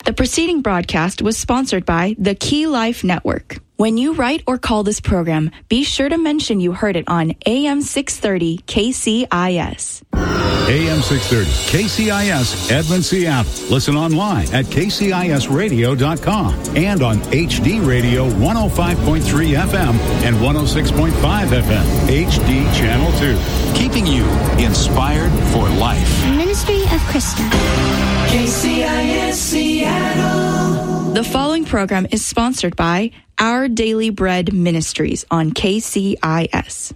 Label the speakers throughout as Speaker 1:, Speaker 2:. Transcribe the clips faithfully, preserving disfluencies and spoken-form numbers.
Speaker 1: The preceding broadcast was sponsored by the Key Life Network. When you write or call this program, be sure to mention you heard it on A M six thirty K C I S.
Speaker 2: A M six thirty K C I S, Edmond, Seattle. Listen online at k c i s radio dot com and on H D Radio one oh five point three F M and one oh six point five F M, H D Channel two. Keeping you inspired for life.
Speaker 3: Ministry of Krista.
Speaker 4: K C I S Seattle.
Speaker 1: The following program is sponsored by Our Daily Bread Ministries on K C I S.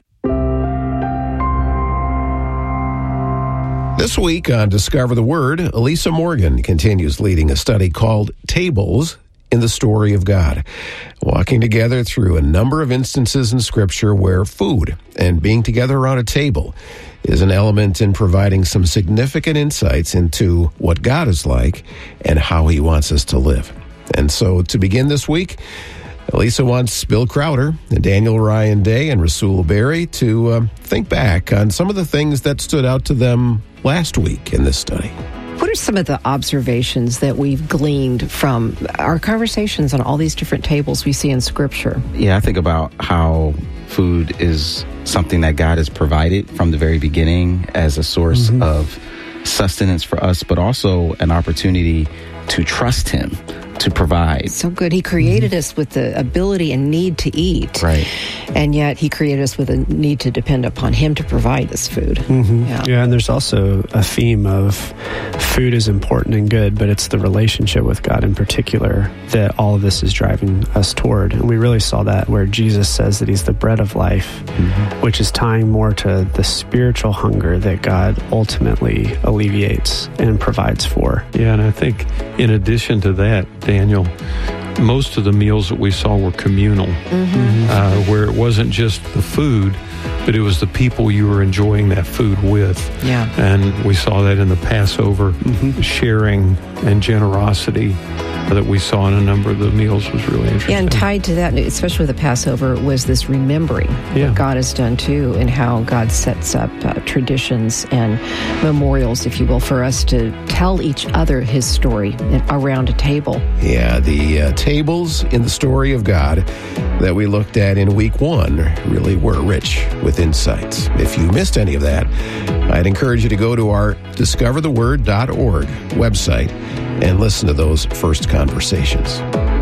Speaker 5: This week on Discover the Word, Elisa Morgan continues leading a study called Tables in the Story of God, walking together through a number of instances in Scripture where food and being together around a table is an element in providing some significant insights into what God is like and how He wants us to live. And so to begin this week, Elisa wants Bill Crowder and Daniel Ryan Day and Rasul Berry to uh, think back on some of the things that stood out to them last week in this study.
Speaker 6: What are some of the observations that we've gleaned from our conversations on all these different tables we see in Scripture?
Speaker 7: Yeah, I think about how food is something that God has provided from the very beginning as a source mm-hmm. of sustenance for us, but also an opportunity to trust Him to provide.
Speaker 6: So good. He created mm-hmm. us with the ability and need to eat.
Speaker 7: Right.
Speaker 6: And yet He created us with a need to depend upon Him to provide this food.
Speaker 8: Mm-hmm. Yeah. yeah, and there's also a theme of food is important and good, but it's the relationship with God in particular that all of this is driving us toward. And we really saw that where Jesus says that He's the bread of life, mm-hmm. which is tying more to the spiritual hunger that God ultimately alleviates and provides for.
Speaker 9: Yeah, and I think in addition to that, Daniel, most of the meals that we saw were communal, mm-hmm. uh, where it wasn't just the food, but it was the people you were enjoying that food with.
Speaker 6: Yeah.
Speaker 9: And we saw that in the Passover, mm-hmm. sharing and generosity that we saw in a number of the meals was really interesting.
Speaker 6: Yeah, and tied to that, especially with the Passover, was this remembering
Speaker 9: yeah.
Speaker 6: what God has done too, and how God sets up uh, traditions and memorials, if you will, for us to tell each other His story around a table.
Speaker 5: Yeah, the uh, tables in the story of God that we looked at in week one really were rich with insights. If you missed any of that, I'd encourage you to go to our discover the word dot org website and listen to those first conversations.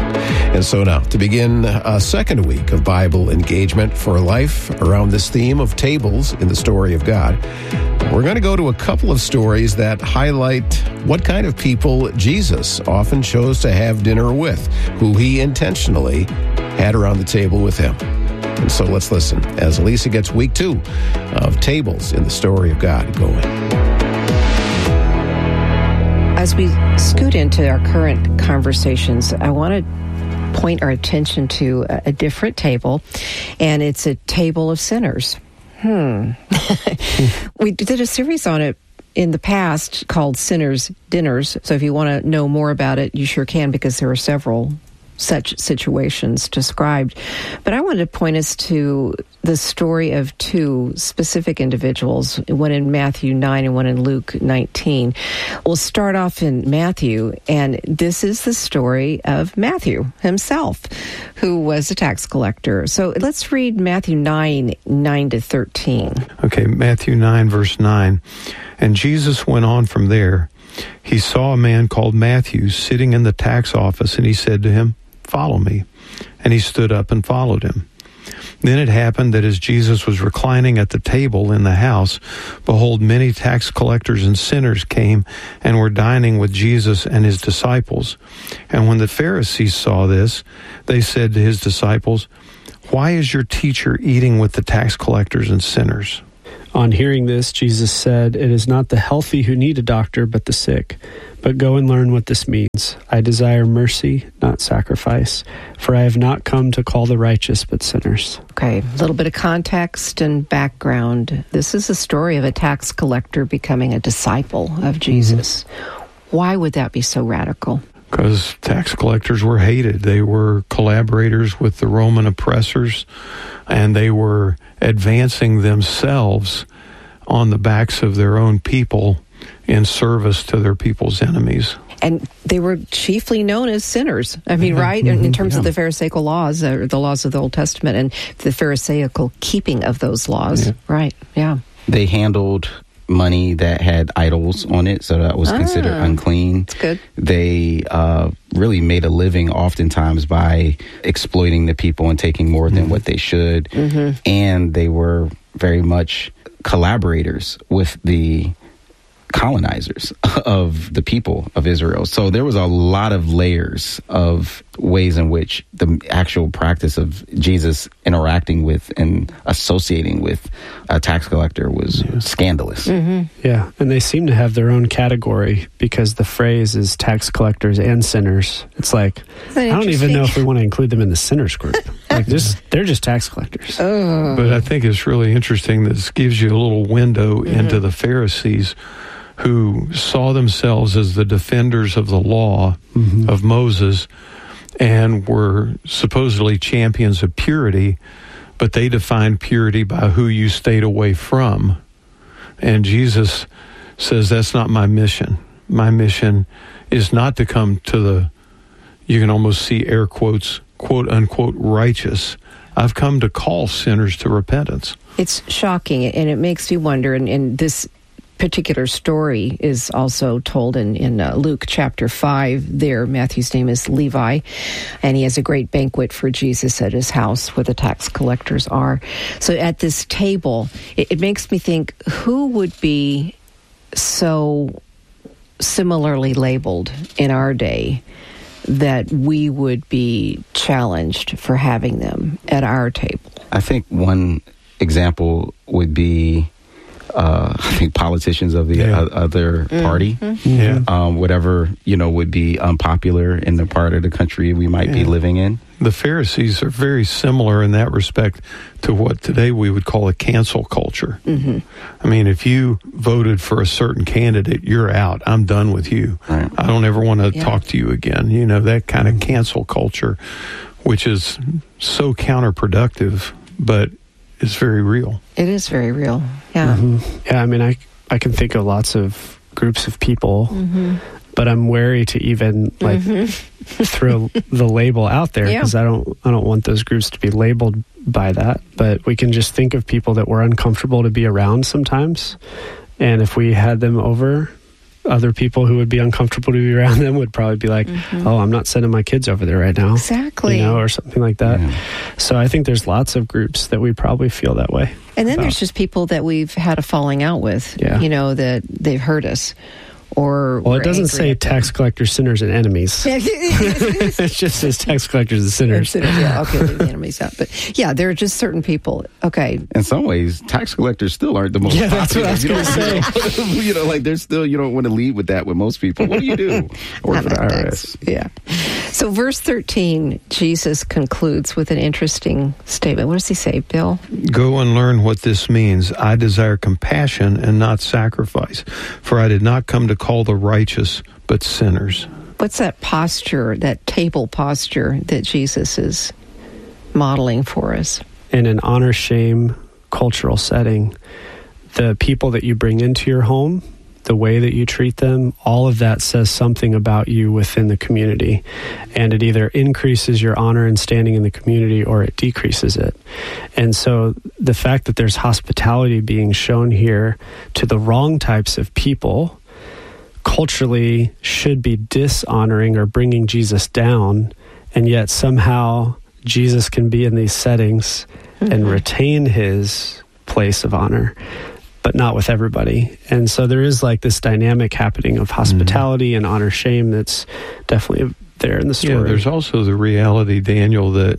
Speaker 5: And so now, to begin a second week of Bible engagement for life around this theme of tables in the story of God, we're going to go to a couple of stories that highlight what kind of people Jesus often chose to have dinner with, who He intentionally had around the table with Him. And so let's listen as Elisa gets week two of Tables in the Story of God going.
Speaker 6: As we scoot into our current conversations, I want to point our attention to a different table, and it's a table of sinners. Hmm. We did a series on it in the past called Sinners' Dinners, so if you want to know more about it, you sure can, because there are several such situations described. But I wanted to point us to the story of two specific individuals, one in Matthew nine and one in Luke nineteen. We'll start off in Matthew, and this is the story of Matthew himself, who was a tax collector. So let's read Matthew nine, nine to thirteen.
Speaker 9: Okay, Matthew nine, verse nine. And Jesus went on from there. He saw a man called Matthew sitting in the tax office, and He said to him, "Follow me." And he stood up and followed Him. Then it happened that as Jesus was reclining at the table in the house, behold, many tax collectors and sinners came and were dining with Jesus and His disciples. And when the Pharisees saw this, they said to His disciples, "Why is your teacher eating with the tax collectors and sinners?"
Speaker 8: On hearing this, Jesus said, "It is not the healthy who need a doctor, but the sick. But go and learn what this means. I desire mercy, not sacrifice, for I have not come to call the righteous, but sinners."
Speaker 6: Okay, a little bit of context and background. This is a story of a tax collector becoming a disciple of Jesus. Mm-hmm. Why would that be so radical?
Speaker 9: Because tax collectors were hated. They were collaborators with the Roman oppressors, and they were advancing themselves on the backs of their own people in service to their people's enemies.
Speaker 6: And they were chiefly known as sinners. I mean, mm-hmm. right? In, in terms yeah. of the Pharisaical laws, or the laws of the Old Testament, and the Pharisaical keeping of those laws. Yeah. Right, yeah.
Speaker 7: They handled money that had idols on it, so that was ah, considered unclean.
Speaker 6: That's good.
Speaker 7: They uh, really made a living oftentimes by exploiting the people and taking more than mm-hmm. what they should. Mm-hmm. And they were very much collaborators with the colonizers of the people of Israel. So there was a lot of layers of ways in which the actual practice of Jesus interacting with and associating with a tax collector was yeah. scandalous.
Speaker 8: Mm-hmm. Yeah, and they seem to have their own category because the phrase is tax collectors and sinners. It's like, I don't even know if we want to include them in the sinners group. Like, just, they're just tax collectors.
Speaker 6: Oh.
Speaker 9: But I think it's really interesting that this gives you a little window mm-hmm. into the Pharisees, who saw themselves as the defenders of the law mm-hmm. of Moses and were supposedly champions of purity, but they defined purity by who you stayed away from. And Jesus says, that's not my mission. My mission is not to come to the, you can almost see air quotes, quote unquote, righteous. I've come to call sinners to repentance.
Speaker 6: It's shocking, and it makes me wonder, and, and this particular story is also told in, in uh, Luke chapter five. There, Matthew's name is Levi, and he has a great banquet for Jesus at his house where the tax collectors are. So at this table, it, it makes me think, who would be so similarly labeled in our day that we would be challenged for having them at our table?
Speaker 7: I think one example would be Uh, I think politicians of the
Speaker 9: yeah.
Speaker 7: uh, other party,
Speaker 9: mm-hmm. yeah.
Speaker 7: um, whatever, you know, would be unpopular in the part of the country we might yeah. be living in.
Speaker 9: The Pharisees are very similar in that respect to what today we would call a cancel culture. Mm-hmm. I mean, if you voted for a certain candidate, you're out. I'm done with you.
Speaker 7: Right.
Speaker 9: I don't ever want to
Speaker 6: yeah.
Speaker 9: talk to you again. You know, that kind of cancel culture, which is so counterproductive, but it's very real.
Speaker 6: It is very real. Yeah.
Speaker 8: Mm-hmm. Yeah, I mean, I, I can think of lots of groups of people, mm-hmm. but I'm wary to even like mm-hmm. throw the label out there because yeah. I don't I don't want those groups to be labeled by that. But we can just think of people that were uncomfortable to be around sometimes, and if we had them over, other people who would be uncomfortable to be around them would probably be like, mm-hmm. oh, I'm not sending my kids over there right now.
Speaker 6: Exactly.
Speaker 8: You know, or something like that.
Speaker 7: Yeah.
Speaker 8: So I think there's lots of groups that we probably feel that way.
Speaker 6: And then
Speaker 8: about.
Speaker 6: there's just people that we've had a falling out with,
Speaker 8: yeah.
Speaker 6: you know, that they've hurt us. Or
Speaker 8: well, it doesn't say tax collectors, sinners, and enemies. It just says tax collectors and sinners.
Speaker 6: And sinners, yeah, okay, leave the enemies out. But yeah, there are just certain people. Okay.
Speaker 7: In some ways, tax collectors still aren't the most
Speaker 8: yeah,
Speaker 7: popular.
Speaker 8: That's what I was going to
Speaker 7: say. You know, like they're still, you don't want to lead with that with most people. What do you do? Work for the I R S.
Speaker 6: Yeah. So verse thirteen, Jesus concludes with an interesting statement. What does he say, Bill?
Speaker 9: Go and learn what this means. I desire compassion and not sacrifice, for I did not come to call the righteous, but sinners.
Speaker 6: What's that posture, that table posture that Jesus is modeling for us?
Speaker 8: In an honor-shame cultural setting, the people that you bring into your home, the way that you treat them, all of that says something about you within the community. And it either increases your honor and standing in the community or it decreases it. And so the fact that there's hospitality being shown here to the wrong types of people culturally should be dishonoring or bringing Jesus down, and yet somehow Jesus can be in these settings mm-hmm. and retain his place of honor, but not with everybody. And so there is like this dynamic happening of hospitality mm-hmm. and honor shame that's definitely there in the story.
Speaker 9: Yeah, there's also the reality, Daniel, that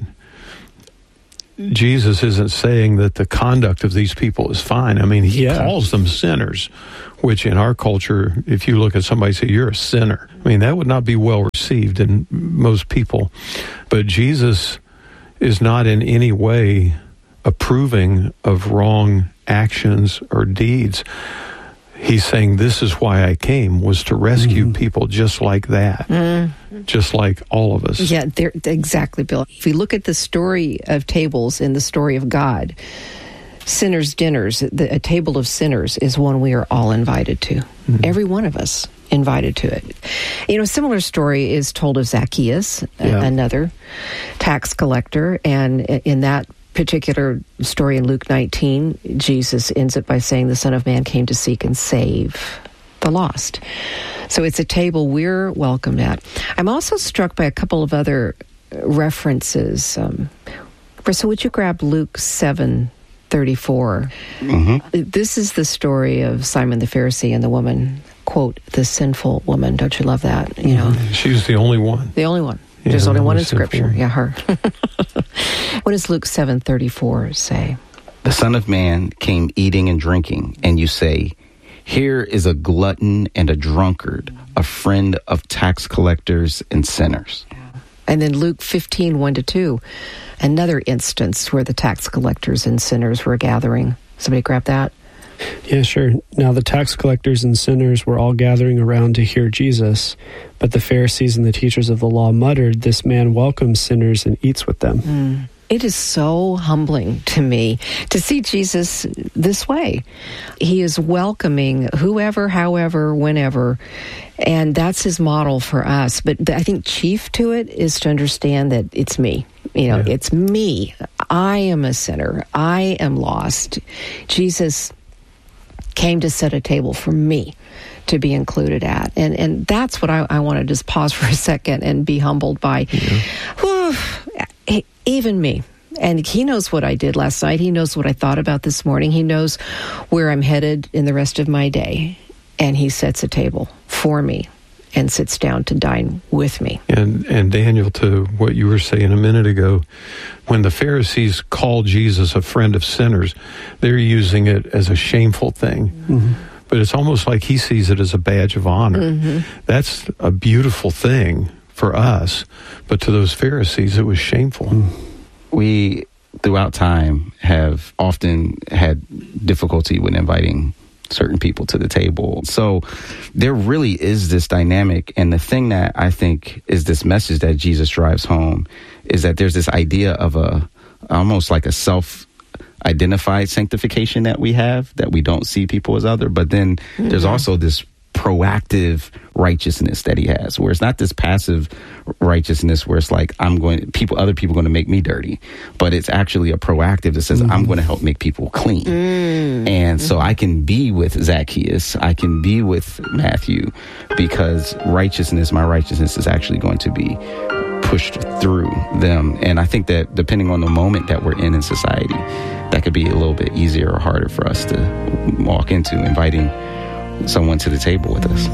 Speaker 9: Jesus isn't saying that the conduct of these people is fine. I mean, he yeah. calls them sinners, which in our culture, if you look at somebody and say, you're a sinner, I mean, that would not be well received in most people. But Jesus is not in any way approving of wrong actions or deeds. He's saying, this is why I came, was to rescue mm. people just like that, mm. just like all of us.
Speaker 6: Yeah, exactly, Bill. If we look at the story of tables in the story of God, sinners' dinners, the, a table of sinners, is one we are all invited to. Mm-hmm. Every one of us invited to it. You know, a similar story is told of Zacchaeus, yeah. a, another tax collector, and in that particular story in Luke nineteen, Jesus ends it by saying the Son of Man came to seek and save the lost. So it's a table we're welcomed at. I'm also struck by a couple of other references. Um, so would you grab Luke seven thirty-four? Mm-hmm. This is the story of Simon the Pharisee and the woman, quote, the sinful woman. Don't you love that? You know,
Speaker 9: she's the only one.
Speaker 6: The only one.
Speaker 9: Yeah,
Speaker 6: There's only
Speaker 9: the
Speaker 6: one
Speaker 9: only
Speaker 6: in Scripture.
Speaker 9: one.
Speaker 6: Yeah, her. What does Luke seven thirty-four say?
Speaker 7: The Son of Man came eating and drinking, and you say, here is a glutton and a drunkard, a friend of tax collectors and sinners.
Speaker 6: And then Luke fifteen, one to two, another instance where the tax collectors and sinners were gathering. Somebody grab that?
Speaker 8: Yeah, sure. Now the tax collectors and sinners were all gathering around to hear Jesus, but the Pharisees and the teachers of the law muttered, this man welcomes sinners and eats with them.
Speaker 6: Mm. It is so humbling to me to see Jesus this way. He is welcoming whoever, however, whenever, and that's his model for us. But I think chief to it is to understand that it's me. You know, yeah. It's me. I am a sinner. I am lost. Jesus came to set a table for me to be included at. And and that's what I, I want to just pause for a second and be humbled by. Yeah. Whew, even me. And he knows what I did last night. He knows what I thought about this morning. He knows where I'm headed in the rest of my day. And he sets a table for me and sits down to dine with me.
Speaker 9: And and Daniel, to what you were saying a minute ago, when the Pharisees called Jesus a friend of sinners, they're using it as a shameful thing. Mm-hmm. But it's almost like he sees it as a badge of honor. Mm-hmm. That's a beautiful thing for us, but to those Pharisees, it was shameful. Mm.
Speaker 7: We, throughout time, have often had difficulty with inviting certain people to the table. So there really is this dynamic. And the thing that I think is this message that Jesus drives home is that there's this idea of a almost like a self identified sanctification that we have, that we don't see people as other. But then mm-hmm. there's also this proactive righteousness that he has, where it's not this passive righteousness where it's like, I'm going, people, other people are going to make me dirty, but it's actually a proactive that says, mm-hmm. I'm going to help make people clean. Mm-hmm. And so I can be with Zacchaeus, I can be with Matthew, because righteousness, my righteousness is actually going to be pushed through them. And I think that depending on the moment that we're in in society, that could be a little bit easier or harder for us to walk into, inviting someone to the table with us.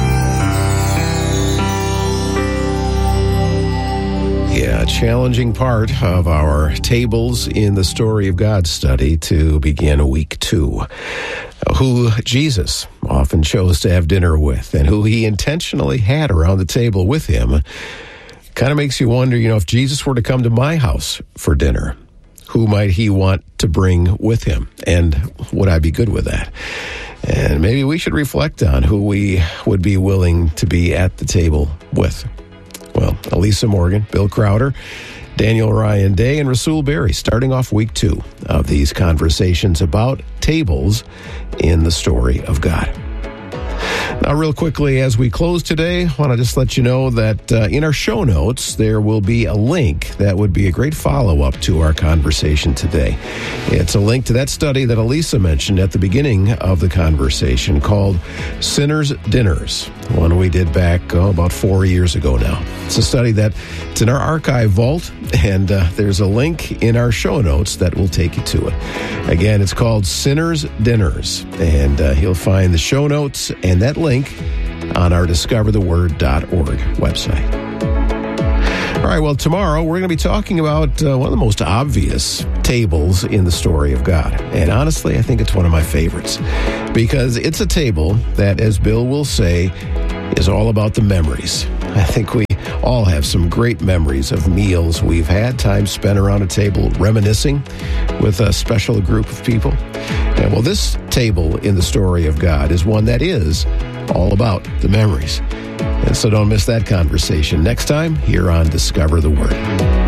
Speaker 5: Yeah, a challenging part of our Tables in the Story of God study to begin week two. Who Jesus often chose to have dinner with and who he intentionally had around the table with him. Kind of makes you wonder, you know, if Jesus were to come to my house for dinner, who might he want to bring with him? And would I be good with that? And maybe we should reflect on who we would be willing to be at the table with. Well, Elisa Morgan, Bill Crowder, Daniel Ryan Day, and Rasul Berry starting off week two of these conversations about tables in the story of God. Now, real quickly, as we close today, I want to just let you know that uh, in our show notes, there will be a link that would be a great follow-up to our conversation today. It's a link to that study that Elisa mentioned at the beginning of the conversation called Sinners' Dinners, one we did back oh, about four years ago now. It's a study that it's in our archive vault, and uh, there's a link in our show notes that will take you to it. Again, it's called Sinners' Dinners, and uh, you'll find the show notes and that link on our discover the word dot org website. All right, well, tomorrow we're going to be talking about uh, one of the most obvious tables in the story of God. And honestly, I think it's one of my favorites because it's a table that, as Bill will say, is all about the memories. I think we all have some great memories of meals we've had, time spent around a table reminiscing with a special group of people. And well, this table in the story of God is one that is all about the memories. And so don't miss that conversation next time here on Discover the Word.